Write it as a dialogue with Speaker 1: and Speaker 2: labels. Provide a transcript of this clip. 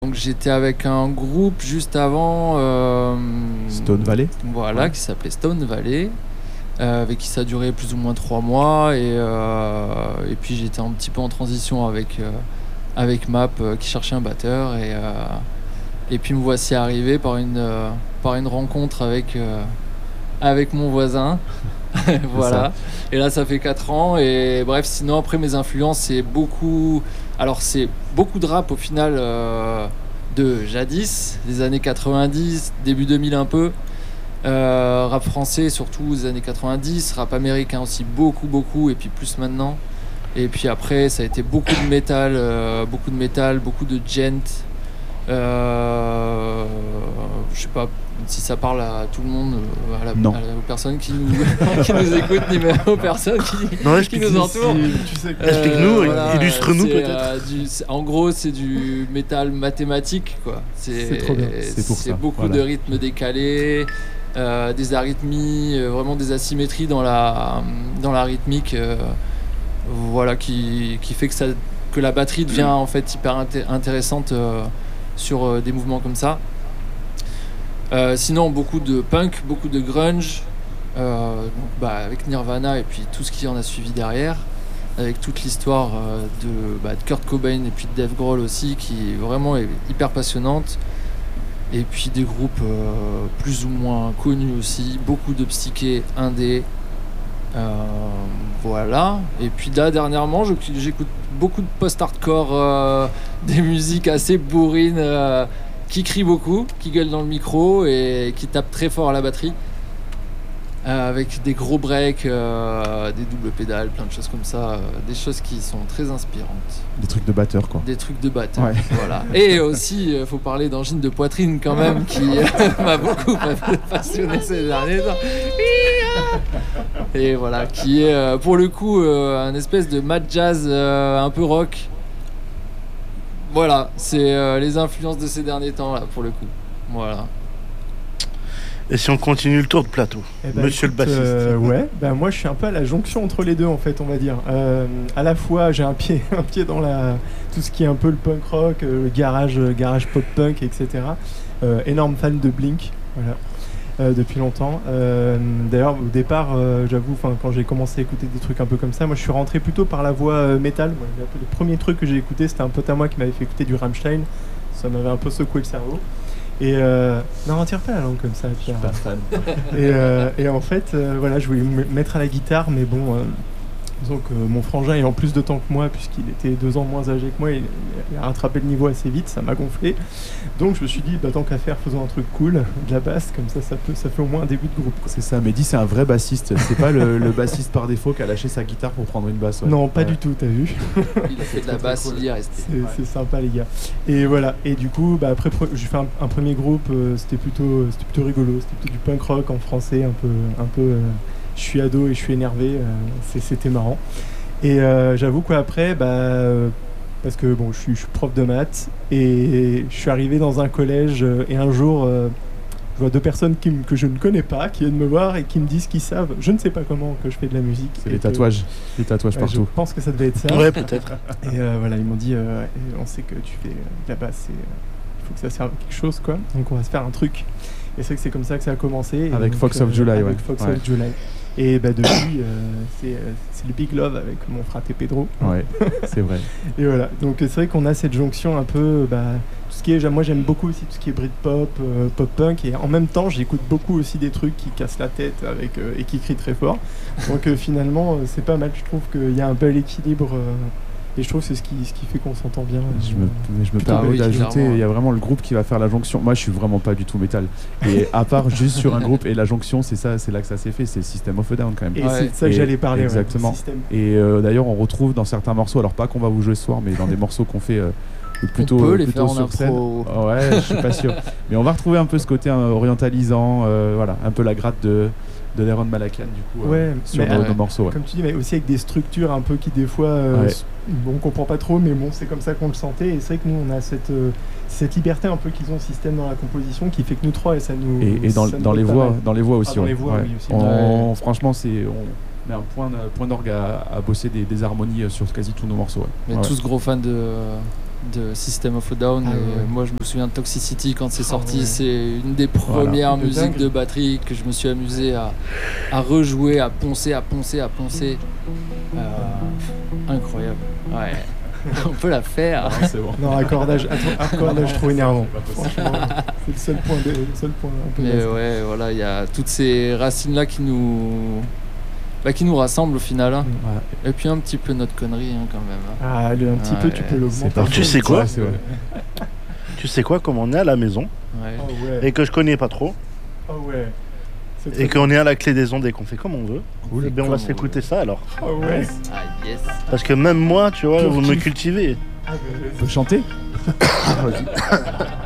Speaker 1: Donc j'étais avec un groupe juste avant,
Speaker 2: Stone Valley.
Speaker 1: Voilà, qui s'appelait Stone Valley, avec qui ça a duré plus ou moins 3 mois. Et puis j'étais un petit peu en transition avec Map, qui cherchait un batteur. Et puis me voici arrivé par une rencontre avec mon voisin. Voilà. Et là, ça fait 4 ans. Et bref, sinon, après, mes influences, c'est beaucoup de rap au final, de jadis, des années 90, début 2000 un peu. Rap français, surtout des années 90. Rap américain aussi, beaucoup. Et puis plus maintenant. Et puis après, ça a été beaucoup de métal, beaucoup de gent. Je sais pas si ça parle à tout le monde, aux personnes qui nous, qui nous écoutent, ni même aux personnes qui nous entourent.
Speaker 3: Explique-nous, illustre-nous peut-être.
Speaker 1: En gros, c'est du métal mathématique, quoi.
Speaker 2: C'est trop bien.
Speaker 1: C'est beaucoup de rythmes décalés, des arythmies, vraiment des asymétries dans la rythmique, qui fait que la batterie devient en fait hyper intéressante sur des mouvements comme ça. Sinon, beaucoup de punk, beaucoup de grunge, avec Nirvana et puis tout ce qui en a suivi derrière, avec toute l'histoire de Kurt Cobain et puis de Dave Grohl aussi, qui vraiment est hyper passionnante. Et puis des groupes plus ou moins connus aussi, beaucoup de psyché indé. Voilà. Et puis là, dernièrement, j'écoute beaucoup de post-hardcore, des musiques assez bourrines, qui crient beaucoup, qui gueulent dans le micro et qui tapent très fort à la batterie, avec des gros breaks, des doubles pédales, plein de choses comme ça, des choses qui sont très inspirantes.
Speaker 2: Des trucs de batteur, quoi.
Speaker 1: Des trucs de batteur, ouais. Voilà. Et aussi, faut parler d'angine de poitrine quand même, qui m'a beaucoup passionné ces derniers temps. Et voilà, qui est pour le coup un espèce de mad jazz un peu rock. Voilà, c'est les influences de ces derniers temps là pour le coup. Voilà.
Speaker 3: Et si on continue le tour de plateau, monsieur le bassiste.
Speaker 4: Moi je suis un peu à la jonction entre les deux en fait, on va dire. À la fois j'ai un pied dans tout ce qui est un peu le punk rock, le garage pop punk, etc. Énorme fan de Blink, voilà. Depuis longtemps. D'ailleurs, au départ, j'avoue, quand j'ai commencé à écouter des trucs un peu comme ça, moi je suis rentré plutôt par la voie métal. Moi, le premier truc que j'ai écouté, c'était un pote à moi qui m'avait fait écouter du Rammstein. Ça m'avait un peu secoué le cerveau. Et non, tire pas la langue comme ça.
Speaker 2: Je suis pas fan.
Speaker 4: Et en fait, je voulais me mettre à la guitare, mais bon. Disons que mon frangin ayant plus de temps que moi, puisqu'il était 2 ans moins âgé que moi, il a rattrapé le niveau assez vite, ça m'a gonflé. Donc je me suis dit, tant qu'à faire, faisons un truc cool, de la basse, comme ça fait au moins un début de groupe, quoi.
Speaker 2: C'est ça, Mehdi, c'est un vrai bassiste. C'est pas le bassiste par défaut qui a lâché sa guitare pour prendre une basse. Ouais.
Speaker 4: Non, pas du tout, t'as vu.
Speaker 1: Il a fait de la basse, il y est resté.
Speaker 4: C'est sympa, les gars. Et voilà, et du coup, après, j'ai fait un premier groupe, c'était plutôt rigolo, c'était plutôt du punk rock en français, un peu je suis ado et je suis énervé, c'était marrant. Et j'avoue qu'après, parce que je suis prof de maths et je suis arrivé dans un collège et un jour, je vois 2 personnes que je ne connais pas qui viennent me voir et qui me disent qu'ils savent, je ne sais pas comment, que je fais de la musique.
Speaker 2: C'est les tatouages partout.
Speaker 4: Je pense que ça devait être ça.
Speaker 3: Ouais, peut-être.
Speaker 4: Et ils m'ont dit, on sait que tu fais de la basse, il faut que ça serve à quelque chose, quoi. Donc on va se faire un truc. Et c'est vrai que c'est comme ça que ça a commencé.
Speaker 2: Avec Fox of July,
Speaker 4: avec Fox of July. Et depuis, c'est le Big Love avec mon frère Pedro.
Speaker 2: Ouais, c'est vrai.
Speaker 4: Et voilà, donc c'est vrai qu'on a cette jonction un peu, tout ce qui est, moi j'aime beaucoup aussi tout ce qui est Britpop, pop-punk, et en même temps j'écoute beaucoup aussi des trucs qui cassent la tête et qui crient très fort. Donc finalement c'est pas mal, je trouve qu'il y a un bel équilibre. Et je trouve que c'est ce qui fait qu'on s'entend bien.
Speaker 2: Je me permets d'ajouter, il y a vraiment le groupe qui va faire la jonction. Moi, je suis vraiment pas du tout métal. Et à part juste sur un groupe, et la jonction, c'est là que ça s'est fait, c'est System of a Down quand même.
Speaker 4: Et c'est de ça que j'allais parler.
Speaker 2: Exactement. Et d'ailleurs, on retrouve dans certains morceaux, alors pas qu'on va vous jouer ce soir, mais dans des morceaux qu'on fait plutôt sur scène. Ouais, je suis pas sûr. Mais on va retrouver un peu ce côté orientalisant, un peu la gratte de Léron Malakian du coup sur nos morceaux.
Speaker 4: Comme tu dis, mais aussi avec des structures un peu qui des fois on comprend pas trop, mais bon, c'est comme ça qu'on le sentait. Et c'est vrai que nous on a cette liberté un peu qu'ils ont système dans la composition qui fait que nous trois, et ça nous
Speaker 2: et dans les voix aussi.
Speaker 4: Dans les voix, oui, aussi.
Speaker 2: Franchement, on met un point d'orgue à bosser des harmonies sur quasi tous nos morceaux.
Speaker 1: Mais tous gros fans de System of a Down. Moi, je me souviens de Toxicity quand c'est sorti. C'est une des premières musiques de batterie que je me suis amusé à rejouer, à poncer. Incroyable. Ouais. On peut la faire.
Speaker 4: Non, c'est bon. Non, accordage trop énervant. Franchement, c'est le seul point un peu.
Speaker 1: Mais ouais, voilà, il y a toutes ces racines-là qui nous rassemblent au final. Hein. Ouais. Et puis un petit peu notre connerie quand même.
Speaker 4: Ah, un petit peu, tu peux l'augmenter.
Speaker 3: Alors, tu sais quoi Tu sais quoi, comme on est à la maison et que je connais pas trop. Et qu'on est à la clé des ondes et qu'on fait comme on veut, on va s'écouter ça alors.
Speaker 1: Yes.
Speaker 3: Parce que même moi, tu vois, vous me cultivez.
Speaker 2: On peut chanter.